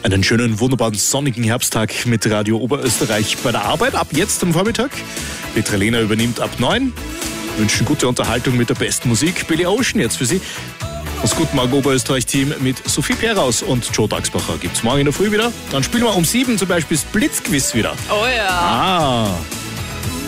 Einen schönen, wunderbaren, sonnigen Herbsttag mit Radio Oberösterreich bei der Arbeit. Ab jetzt am Vormittag. Petra Lehner übernimmt ab 9. Wünschen gute Unterhaltung mit der besten Musik. Billy Ocean jetzt für Sie. Das Guten Morgen Oberösterreich-Team mit Sophie Peraus und Joe Dagsbacher gibt's morgen in der Früh wieder. Dann spielen wir um 7 zum Beispiel das Blitzquiz wieder. Oh ja.